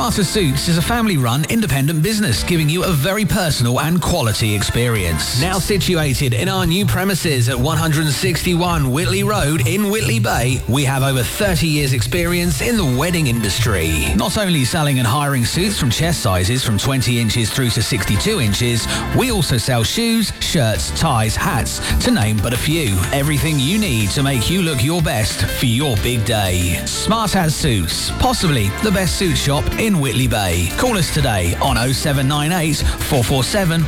Smarter Suits is a family-run independent business giving you a very personal and quality experience. Now situated in our new premises at 161 Whitley Road in Whitley Bay, we have over 30 years experience in the wedding industry. Not only selling and hiring suits from chest sizes from 20 inches through to 62 inches, we also sell shoes, shirts, ties, hats, to name but a few. Everything you need to make you look your best for your big day. Smart As Suits, possibly the best suit shop in Whitley Bay. Call us today on 0798 447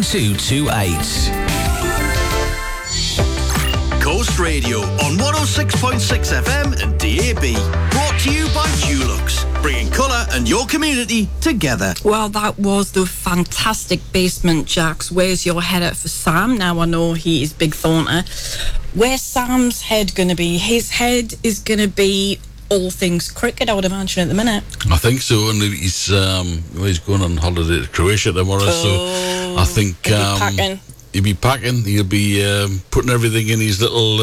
1228. Coast Radio on 106.6 FM and DAB. Brought to you by Dulux, bringing colour and your community together. Well, that was the fantastic Basement Jacks. Where's your head at for Sam? Now I know he is Big Thornter. Where's Sam's head going to be? His head is going to be all things cricket, I would imagine, at the minute. I think so, and he's going on holiday to Croatia tomorrow, so I think he'll be packing. He'll be putting everything in his little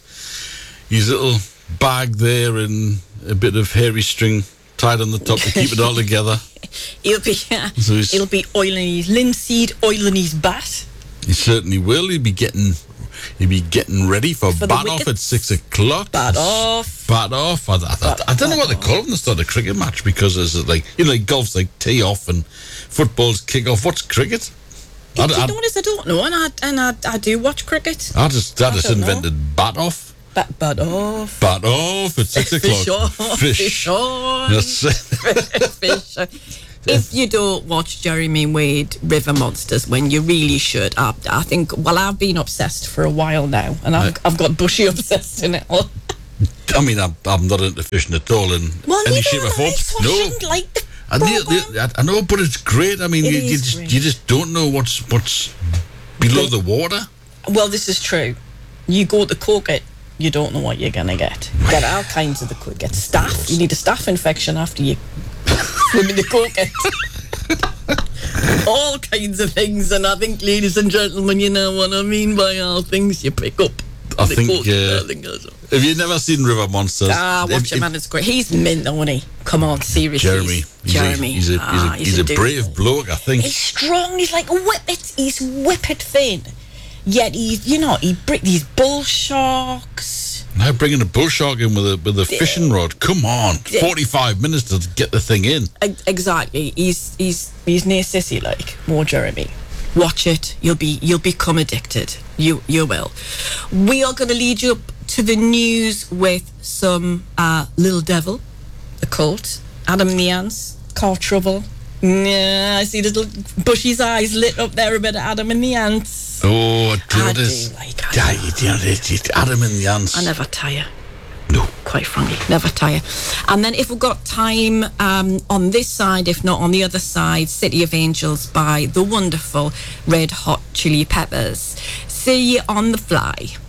bag there, and a bit of hairy string tied on the top to keep it all together. He'll be oiling his linseed, oiling his bat. He certainly will. He'll be getting ready for bat off at 6 o'clock. Bat off. I don't know what they call it when they start a cricket match, because there's like golf's like tee off and football's kick off. What's cricket? Do you know what it is? I don't know, and I do watch cricket. I just invented bat off. Bat off. Bat off at 6 o'clock. Fish on. Fish on. If you don't watch Jeremy Wade River Monsters, when you really should, I think, I've been obsessed for a while now, and I've got Bushy obsessed in it. I mean, I'm not into fishing at all in any shape or form. No. I know, but it's great. I mean, you just don't know what's below the water. Well, this is true. You go to cook it, you don't know what you're going to get. You get all kinds of get staph. You need a staph infection after you swim in the coconut. All kinds of things, and I think, ladies and gentlemen, you know what I mean by all things you pick up. I think have you never seen River Monsters? Watch him, man, it's great. He's mint, isn't he? Come on, seriously. Jeremy. He's a brave bloke, I think. He's strong, he's like he's whippet thin. Yet he break these bull sharks. Now bringing a bull shark in with a fishing rod. Come on, 45 minutes to get the thing in. Exactly. He's near sissy like. More Jeremy. Watch it. You'll become addicted. You will. We are going to lead you up to the news with some Little Devil, the Cult, Adam and the Ants, Car Trouble. Yeah, I see little Bushy's eyes lit up there a bit at Adam and the Ants. Oh, I do like Adam and the Ants. I never tire. No. Quite frankly, never tire. And then if we've got time on this side, if not on the other side, City of Angels by the wonderful Red Hot Chili Peppers. See you on the fly.